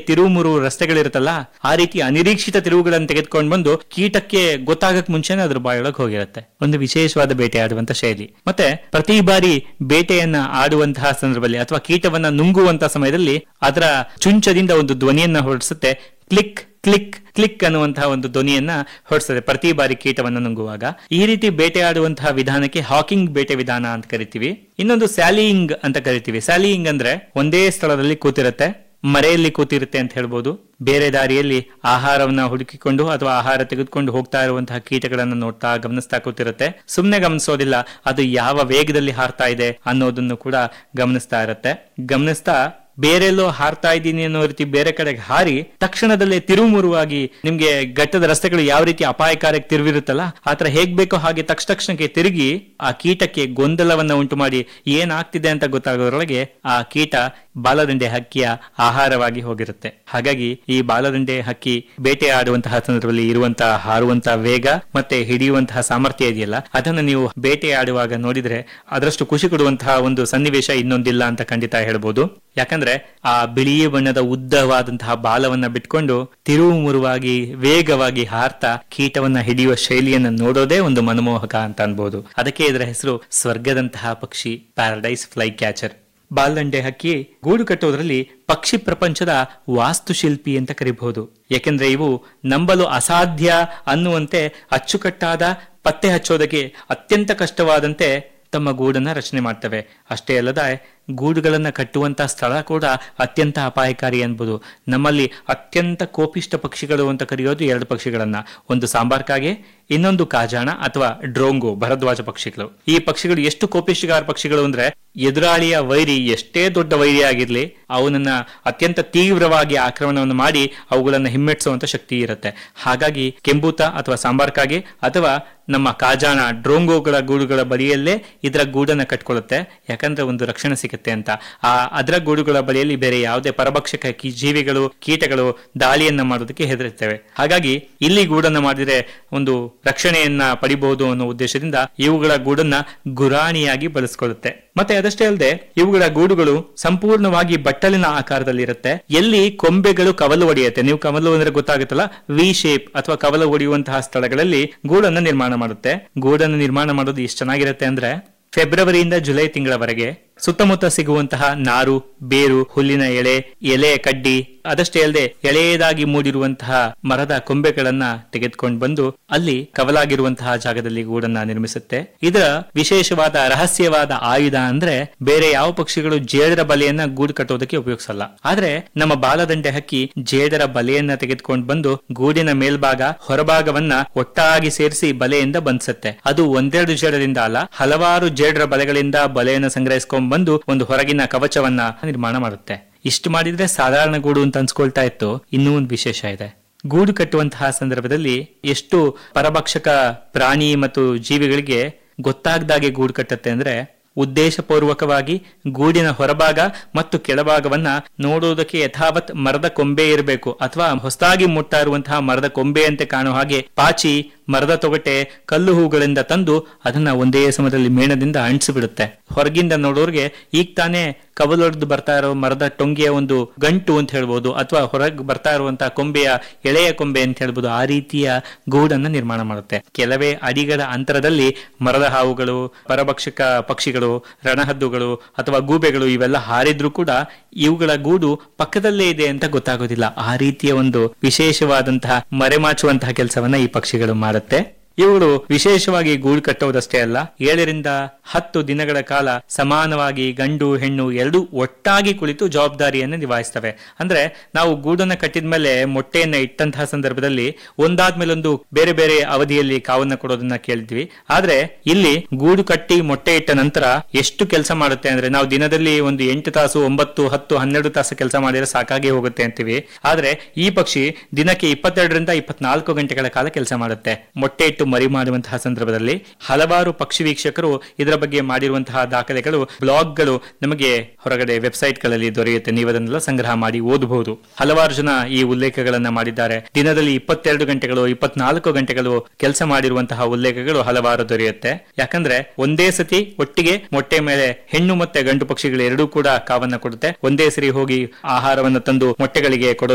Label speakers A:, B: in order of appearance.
A: ತಿರುವು ರಸ್ತೆಗಳಿರುತ್ತಲ್ಲ, ಆ ರೀತಿ ಅನಿರೀಕ್ಷಿತ ತಿರುವುಗಳನ್ನು ತೆಗೆದುಕೊಂಡು ಬಂದು ಕೀಟಕ್ಕೆ ಗೊತ್ತಾಗಕ್ ಮುಂಚೆನೆ ಅದ್ರ ಬಾಯೊಳಗೆ ಹೋಗಿರುತ್ತೆ. ಒಂದು ವಿಶೇಷವಾದ ಬೇಟೆ ಆಡುವಂತ ಶೈಲಿ. ಮತ್ತೆ ಪ್ರತಿ ಬಾರಿ ಬೇಟೆಯನ್ನ ಆಡುವಂತಹ ಸಂದರ್ಭದಲ್ಲಿ ಅಥವಾ ಕೀಟವನ್ನ ನುಂಗುವಂತಹ ಸಮಯದಲ್ಲಿ ಅದರ ಚುಂಚದಿಂದ ಒಂದು ಧ್ವನಿಯನ್ನ ಹೊರಡಿಸುತ್ತೆ. ಕ್ಲಿಕ್ ಕ್ಲಿಕ್ ಕ್ಲಿಕ್ ಅನ್ನುವಂತಹ ಒಂದು ಧ್ವನಿಯನ್ನ ಹೊರಡಿಸ್ತದೆ ಪ್ರತಿ ಬಾರಿ ಕೀಟವನ್ನು ನುಂಗುವಾಗ. ಈ ರೀತಿ ಬೇಟೆಯಾಡುವಂತಹ ವಿಧಾನಕ್ಕೆ ಹಾಕಿಂಗ್ ಬೇಟೆ ವಿಧಾನ ಅಂತ ಕರಿತೀವಿ. ಇನ್ನೊಂದು ಸ್ಯಾಲಿಯಿಂಗ್ ಅಂತ ಕರಿತೀವಿ. ಸ್ಯಾಲಿಯಿಂಗ್ ಅಂದ್ರೆ ಒಂದೇ ಸ್ಥಳದಲ್ಲಿ ಕೂತಿರುತ್ತೆ, ಮರೆಯಲ್ಲಿ ಕೂತಿರುತ್ತೆ ಅಂತ ಹೇಳ್ಬೋದು. ಬೇರೆ ದಾರಿಯಲ್ಲಿ ಆಹಾರವನ್ನ ಹುಡುಕಿಕೊಂಡು ಅಥವಾ ಆಹಾರ ತೆಗೆದುಕೊಂಡು ಹೋಗ್ತಾ ಇರುವಂತಹ ಕೀಟಗಳನ್ನು ನೋಡ್ತಾ ಗಮನಿಸ್ತಾ ಕೂತಿರುತ್ತೆ. ಸುಮ್ನೆ ಗಮನಿಸೋದಿಲ್ಲ, ಅದು ಯಾವ ವೇಗದಲ್ಲಿ ಹಾರ್ತಾ ಇದೆ ಅನ್ನೋದನ್ನು ಕೂಡ ಗಮನಿಸ್ತಾ ಇರುತ್ತೆ. ಗಮನಿಸ್ತಾ ಬೇರೆಲ್ಲೋ ಹಾರ್ತಾ ಇದ್ದೀನಿ ಅನ್ನೋ ರೀತಿ ಬೇರೆ ಕಡೆಗೆ ಹಾರಿ ತಕ್ಷಣದಲ್ಲೇ ತಿರುಮುರುವಾಗಿ ನಿಮ್ಗೆ ಘಟ್ಟದ ರಸ್ತೆಗಳು ಯಾವ ರೀತಿ ಅಪಾಯಕಾರಕ್ಕೆ ತಿರುವಿರುತ್ತಲ್ಲ, ಆತರ ಹೇಗ್ ಬೇಕೋ ಹಾಗೆ ತಕ್ಷಣಕ್ಕೆ ತಿರುಗಿ ಆ ಕೀಟಕ್ಕೆ ಗೊಂದಲವನ್ನ ಉಂಟು ಮಾಡಿ ಏನಾಗ್ತಿದೆ ಅಂತ ಗೊತ್ತಾಗೋದ್ರೊಳಗೆ ಆ ಕೀಟ ಬಾಲದಂಡೆ ಹಕ್ಕಿಯ ಆಹಾರವಾಗಿ ಹೋಗಿರುತ್ತೆ. ಹಾಗಾಗಿ ಈ ಬಾಲದಂಡೆ ಹಕ್ಕಿ ಬೇಟೆ ಆಡುವಂತಹ ಸಂದರ್ಭದಲ್ಲಿ ಇರುವಂತಹ ಹಾರುವಂತಹ ವೇಗ ಮತ್ತೆ ಹಿಡಿಯುವಂತಹ ಸಾಮರ್ಥ್ಯ ಇದೆಯಲ್ಲ, ಅದನ್ನು ನೀವು ಬೇಟೆ ಆಡುವಾಗ ನೋಡಿದ್ರೆ ಅದರಷ್ಟು ಖುಷಿ ಕೊಡುವಂತಹ ಒಂದು ಸನ್ನಿವೇಶ ಇನ್ನೊಂದಿಲ್ಲ ಅಂತ ಖಂಡಿತ ಹೇಳ್ಬೋದು. ಯಾಕಂದ್ರೆ ಆ ಬಿಳಿ ಬಣ್ಣದ ಉದ್ದವಾದಂತಹ ಬಾಲವನ್ನ ಬಿಟ್ಕೊಂಡು ತಿರುವು ಮುರುವಾಗಿ ವೇಗವಾಗಿ ಹಾರ್ತಾ ಕೀಟವನ್ನ ಹಿಡಿಯುವ ಶೈಲಿಯನ್ನ ನೋಡೋದೇ ಒಂದು ಮನಮೋಹಕ ಅಂತ ಅನ್ಬೋದು. ಅದಕ್ಕೆ ಇದರ ಹೆಸರು ಸ್ವರ್ಗದಂತಹ ಪಕ್ಷಿ, ಪ್ಯಾರಡೈಸ್ ಫ್ಲೈ ಕ್ಯಾಚರ್. ಬಾಲದಂಡೆ ಹಕ್ಕಿ ಗೂಡು ಕಟ್ಟುವುದರಲ್ಲಿ ಪಕ್ಷಿ ಪ್ರಪಂಚದ ವಾಸ್ತುಶಿಲ್ಪಿ ಅಂತ ಕರಿಬಹುದು. ಯಾಕೆಂದ್ರೆ ಇವು ನಂಬಲು ಅಸಾಧ್ಯ ಅನ್ನುವಂತೆ ಅಚ್ಚುಕಟ್ಟಾದ ಪತ್ತೆ ಹಚ್ಚೋದಕ್ಕೆ ಅತ್ಯಂತ ಕಷ್ಟವಾದಂತೆ ತಮ್ಮ ಗೂಡನ್ನ ರಚನೆ ಮಾಡ್ತವೆ. ಅಷ್ಟೇ ಅಲ್ಲದ ಗೂಡುಗಳನ್ನ ಕಟ್ಟುವಂತಹ ಸ್ಥಳ ಕೂಡ ಅತ್ಯಂತ ಅಪಾಯಕಾರಿ ಅನ್ಬೋದು. ನಮ್ಮಲ್ಲಿ ಅತ್ಯಂತ ಕೋಪಿಷ್ಟ ಪಕ್ಷಿಗಳು ಅಂತ ಕರೆಯೋದು ಎರಡು ಪಕ್ಷಿಗಳನ್ನ, ಒಂದು ಸಾಂಬಾರ್ ಕಾಗೆ, ಇನ್ನೊಂದು ಕಾಜಾಣ ಅಥವಾ ಡ್ರೋಂಗೋ ಭರದ್ವಾಜ ಪಕ್ಷಿಗಳು. ಈ ಪಕ್ಷಿಗಳು ಎಷ್ಟು ಕೋಪಿಷ್ಟಗಾರ ಪಕ್ಷಿಗಳು ಅಂದ್ರೆ ಎದುರಾಳಿಯ ವೈರಿ ಎಷ್ಟೇ ದೊಡ್ಡ ವೈರಿ ಆಗಿರ್ಲಿ ಅವನನ್ನ ಅತ್ಯಂತ ತೀವ್ರವಾಗಿ ಆಕ್ರಮಣವನ್ನು ಮಾಡಿ ಅವುಗಳನ್ನ ಹಿಮ್ಮೆಟ್ಟಿಸುವಂತ ಶಕ್ತಿ ಇರುತ್ತೆ. ಹಾಗಾಗಿ ಕೆಂಬೂತ ಅಥವಾ ಸಾಂಬಾರ್ ಕಾಗೆ ಅಥವಾ ನಮ್ಮ ಕಾಜಾಣ ಡ್ರೋಂಗೋಗಳ ಗೂಡುಗಳ ಬಳಿಯಲ್ಲೇ ಇದರ ಗೂಡನ್ನ ಕಟ್ಕೊಳ್ಳುತ್ತೆ. ಯಾಕಂದ್ರೆ ಒಂದು ರಕ್ಷಣೆ ಸಿಗುತ್ತೆ ಅಂತ. ಅದರ ಗೂಡುಗಳ ಬಳಿಯಲ್ಲಿ ಬೇರೆ ಯಾವುದೇ ಪರಭಕ್ಷಕ ಜೀವಿಗಳು ಕೀಟಗಳು ದಾಳಿಯನ್ನ ಮಾಡೋದಕ್ಕೆ ಹೆದರುತ್ತವೆ. ಹಾಗಾಗಿ ಇಲ್ಲಿ ಗೂಡನ್ನ ಮಾಡಿದ್ರೆ ಒಂದು ರಕ್ಷಣೆಯನ್ನ ಪಡಿಬಹುದು ಅನ್ನೋ ಉದ್ದೇಶದಿಂದ ಇವುಗಳ ಗೂಡನ್ನ ಗುರಾಣಿಯಾಗಿ ಬಳಸ್ಕೊಳ್ಳುತ್ತೆ. ಮತ್ತೆ ಅದಷ್ಟೇ ಅಲ್ಲದೆ ಇವುಗಳ ಗೂಡುಗಳು ಸಂಪೂರ್ಣವಾಗಿ ಬಟ್ಟಲಿನ ಆಕಾರದಲ್ಲಿರುತ್ತೆ. ಎಲ್ಲಿ ಕೊಂಬೆಗಳು ಕವಲು ಒಡೆಯುತ್ತೆ, ನೀವು ಕವಲು ಅಂದ್ರೆ ಗೊತ್ತಾಗುತ್ತಲ್ಲ, ವಿ ಶೇಪ್ ಅಥವಾ ಕವಲು ಒಡೆಯುವಂತಹ ಸ್ಥಳಗಳಲ್ಲಿ ಗೂಡನ್ನು ನಿರ್ಮಾಣ ಮಾಡುತ್ತೆ. ಗೂಡನ್ನು ನಿರ್ಮಾಣ ಮಾಡೋದು ಎಷ್ಟು ಚೆನ್ನಾಗಿರುತ್ತೆ ಅಂದ್ರೆ ಫೆಬ್ರವರಿಯಿಂದ ಜುಲೈ ತಿಂಗಳವರೆಗೆ ಸುತ್ತಮುತ್ತ ಸಿಗುವಂತಹ ನಾರು, ಬೇರು, ಹುಲ್ಲಿನ ಎಲೆ ಕಡ್ಡಿ, ಅದಷ್ಟೇ ಅಲ್ಲದೆ ಎಳೆಯದಾಗಿ ಮೂಡಿರುವಂತಹ ಮರದ ಕೊಂಬೆಗಳನ್ನ ತೆಗೆದುಕೊಂಡು ಬಂದು ಅಲ್ಲಿ ಕವಲಾಗಿರುವಂತಹ ಜಾಗದಲ್ಲಿ ಗೂಡನ್ನ ನಿರ್ಮಿಸುತ್ತೆ. ಇದರ ವಿಶೇಷವಾದ ರಹಸ್ಯವಾದ ಆಯುಧ ಅಂದ್ರೆ ಬೇರೆ ಯಾವ ಪಕ್ಷಿಗಳು ಜೇಡರ ಬಲೆಯನ್ನ ಗೂಡು ಕಟ್ಟೋದಕ್ಕೆ ಉಪಯೋಗಿಸಲ್ಲ. ಆದ್ರೆ ನಮ್ಮ ಬಾಲದಂಡೆ ಹಕ್ಕಿ ಜೇಡರ ಬಲೆಯನ್ನ ತೆಗೆದುಕೊಂಡು ಬಂದು ಗೂಡಿನ ಮೇಲ್ಭಾಗ ಹೊರಭಾಗವನ್ನ ಒಟ್ಟಾಗಿ ಸೇರಿಸಿ ಬಲೆಯಿಂದ ಬಂಧಿಸುತ್ತೆ. ಅದು ಒಂದೆರಡು ಜೇಡರಿಂದ ಅಲ್ಲ, ಹಲವಾರು ಜೇಡರ ಬಲೆಗಳಿಂದ ಬಲೆಯನ್ನು ಸಂಗ್ರಹಿಸಿಕೊಂಡು ಬಂದು ಒಂದು ಹೊರಗಿನ ಕವಚವನ್ನ ನಿರ್ಮಾಣ ಮಾಡುತ್ತೆ. ಇಷ್ಟು ಮಾಡಿದ್ರೆ ಸಾಧಾರಣ ಗೂಡು ಅಂತ ಅನ್ಸ್ಕೊಳ್ತಾ ಇತ್ತು. ಇನ್ನೂ ಒಂದು ವಿಶೇಷ ಇದೆ. ಗೂಡು ಕಟ್ಟುವಂತಹ ಸಂದರ್ಭದಲ್ಲಿ ಎಷ್ಟು ಪರಭಕ್ಷಕ ಪ್ರಾಣಿ ಮತ್ತು ಜೀವಿಗಳಿಗೆ ಗೊತ್ತಾಗದಾಗೆ ಗೂಡು ಕಟ್ಟುತ್ತೆ ಅಂದ್ರೆ ಉದ್ದೇಶಪೂರ್ವಕವಾಗಿ ಗೂಡಿನ ಹೊರಭಾಗ ಮತ್ತು ಕೆಳಭಾಗವನ್ನ ನೋಡುವುದಕ್ಕೆ ಯಥಾವತ್ ಮರದ ಕೊಂಬೆ ಇರಬೇಕು ಅಥವಾ ಹೊಸದಾಗಿ ಮುಟ್ತಾ ಇರುವಂತಹ ಮರದ ಕೊಂಬೆಯಂತೆ ಕಾಣುವ ಹಾಗೆ ಪಾಚಿ, ಮರದ ತೊಗಟೆ, ಕಲ್ಲು ಹೂಗಳಿಂದ ತಂದು ಅದನ್ನ ಒಂದೇ ಸಮಯದಲ್ಲಿ ಮೇಣದಿಂದ ಅಂಟಿಸಿಬಿಡುತ್ತೆ. ಹೊರಗಿಂದ ನೋಡೋರ್ಗೆ ಈಗ ತಾನೇ ಕವಲೊಡೆದು ಬರ್ತಾ ಇರೋ ಮರದ ಟೊಂಗೆಯ ಒಂದು ಗಂಟು ಅಂತ ಹೇಳ್ಬೋದು, ಅಥವಾ ಹೊರಗೆ ಬರ್ತಾ ಇರುವಂತಹ ಕೊಂಬೆಯ ಎಳೆಯ ಕೊಂಬೆ ಅಂತ ಹೇಳ್ಬೋದು. ಆ ರೀತಿಯ ಗೂಡನ್ನ ನಿರ್ಮಾಣ ಮಾಡುತ್ತೆ. ಕೆಲವೇ ಅಡಿಗಳ ಅಂತರದಲ್ಲಿ ಮರದ ಹಾವುಗಳು, ಪರಭಕ್ಷಕ ಪಕ್ಷಿಗಳು, ರಣಹದ್ದುಗಳು ಅಥವಾ ಗೂಬೆಗಳು ಇವೆಲ್ಲ ಹಾರಿದ್ರೂ ಕೂಡ ಇವುಗಳ ಗೂಡು ಪಕ್ಕದಲ್ಲೇ ಇದೆ ಅಂತ ಗೊತ್ತಾಗೋದಿಲ್ಲ. ಆ ರೀತಿಯ ಒಂದು ವಿಶೇಷವಾದಂತಹ ಮರೆಮಾಚುವಂತಹ ಕೆಲಸವನ್ನ ಈ ಪಕ್ಷಿಗಳು ಮಾಡುತ್ತೆ. ಇವುಗಳು ವಿಶೇಷವಾಗಿ ಗೂಡು ಕಟ್ಟುವುದಷ್ಟೇ ಅಲ್ಲ, 7 ರಿಂದ 10 ದಿನಗಳ ಕಾಲ ಸಮಾನವಾಗಿ ಗಂಡು ಹೆಣ್ಣು ಎರಡೂ ಒಟ್ಟಾಗಿ ಕುಳಿತು ಜವಾಬ್ದಾರಿಯನ್ನು ನಿಭಾಯಿಸ್ತವೆ. ಅಂದ್ರೆ ನಾವು ಗೂಡನ್ನ ಕಟ್ಟಿದ ಮೇಲೆ ಮೊಟ್ಟೆಯನ್ನ ಇಟ್ಟಂತಹ ಸಂದರ್ಭದಲ್ಲಿ ಒಂದಾದ್ಮೇಲೊಂದು ಬೇರೆ ಬೇರೆ ಅವಧಿಯಲ್ಲಿ ಕಾವನ್ನ ಕೊಡೋದನ್ನ ಕೇಳಿದ್ವಿ. ಆದ್ರೆ ಇಲ್ಲಿ ಗೂಡು ಕಟ್ಟಿ ಮೊಟ್ಟೆ ಇಟ್ಟ ನಂತರ ಎಷ್ಟು ಕೆಲಸ ಮಾಡುತ್ತೆ ಅಂದ್ರೆ ನಾವು ದಿನದಲ್ಲಿ ಒಂದು 8 ತಾಸು 9, 10, 12 ತಾಸು ಕೆಲಸ ಮಾಡಿದ್ರೆ ಸಾಕಾಗಿ ಹೋಗುತ್ತೆ ಅಂತೀವಿ. ಆದ್ರೆ ಈ ಪಕ್ಷಿ ದಿನಕ್ಕೆ 22 ರಿಂದ 24 ಗಂಟೆಗಳ ಕಾಲ ಕೆಲಸ ಮಾಡುತ್ತೆ. ಮೊಟ್ಟೆ ಇಟ್ಟು ಮರಿ ಮಾಡುವಂತಹ ಸಂದರ್ಭದಲ್ಲಿ ಹಲವಾರು ಪಕ್ಷಿ ವೀಕ್ಷಕರು ಇದರ ಬಗ್ಗೆ ಮಾಡಿರುವಂತಹ ದಾಖಲೆಗಳು, ಬ್ಲಾಗ್ಗಳು ನಮಗೆ ಹೊರಗಡೆ ವೆಬ್ಸೈಟ್ ಗಳಲ್ಲಿ ದೊರೆಯುತ್ತೆ. ನೀವು ಅದನ್ನೆಲ್ಲ ಸಂಗ್ರಹ ಮಾಡಿ ಓದಬಹುದು. ಹಲವಾರು ಜನ ಈ ಉಲ್ಲೇಖಗಳನ್ನ ಮಾಡಿದ್ದಾರೆ. ದಿನದಲ್ಲಿ 22 ಗಂಟೆಗಳು 24 ಗಂಟೆಗಳು ಕೆಲಸ ಮಾಡಿರುವಂತಹ ಉಲ್ಲೇಖಗಳು ಹಲವಾರು ದೊರೆಯುತ್ತೆ. ಯಾಕಂದ್ರೆ ಒಂದೇ ಸತಿ ಒಟ್ಟಿಗೆ ಮೊಟ್ಟೆ ಮೇಲೆ ಹೆಣ್ಣು ಮತ್ತೆ ಗಂಡು ಪಕ್ಷಿಗಳು ಎರಡೂ ಕೂಡ ಕಾವನ್ನ ಕೊಡುತ್ತೆ. ಒಂದೇ ಸರಿ ಹೋಗಿ ಆಹಾರವನ್ನು ತಂದು ಮೊಟ್ಟೆಗಳಿಗೆ ಕೊಡೋ